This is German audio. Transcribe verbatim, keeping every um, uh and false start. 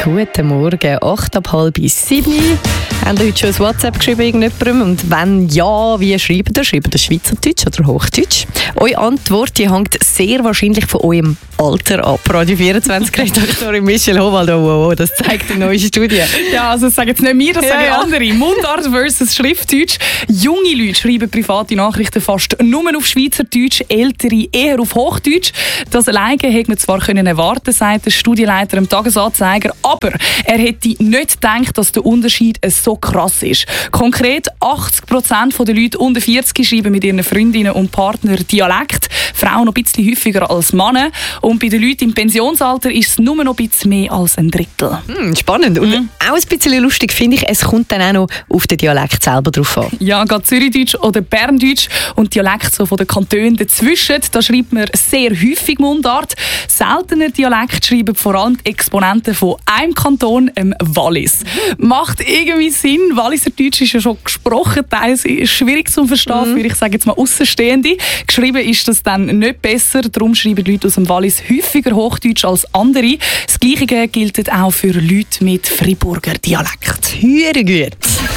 Guten Morgen, acht ab halb sieben. Haben ihr heute schon ein WhatsApp geschrieben irgendjemandem? Und wenn ja, wie schreiben ihr? Schreiben ihr Schweizerdeutsch oder Hochdeutsch? Eure Antwort die hängt sehr wahrscheinlich von eurem Alter ab. Radio vierundzwanzig-Redaktorin Michelle Howald, oh, oh, oh, das zeigt eine neue Studie. Ja, also das sagen jetzt nicht wir, das ja, sagen ja. andere. Mundart versus Schriftdeutsch. Junge Leute schreiben private Nachrichten fast nur auf Schweizerdeutsch, ältere eher auf Hochdeutsch. Das alleine hätte man zwar können erwarten, sagt der Studienleiter im Tagesanzeiger, aber er hätte nicht gedacht, dass der Unterschied so krass ist. Konkret achtzig Prozent der Leute unter vierzig schreiben mit ihren Freundinnen und Partnern Dialekt. Frauen noch ein bisschen häufiger als Männer. Und bei den Leuten im Pensionsalter ist es nur noch ein bisschen mehr als ein Drittel. Hm, spannend. Und Mhm. auch ein bisschen lustig finde ich, es kommt dann auch noch auf den Dialekt selber drauf an. Ja, gerade Zürichdeutsch oder Berndeutsch und Dialekt so von den Kantonen dazwischen, da schreibt man sehr häufig Mundart. Seltener Dialekt schreiben vor allem die Exponenten von einem Kanton, dem Wallis. Macht irgendwie Sinn. Walliser Deutsch ist ja schon gesprochen, teils schwierig zu verstehen, Mhm. für ich sage jetzt mal Aussenstehende. Geschrieben ist das dann nicht besser, darum schreiben Leute aus dem Wallis häufiger Hochdeutsch als andere. Das Gleiche gilt auch für Leute mit Friburger Dialekt. Hören gut.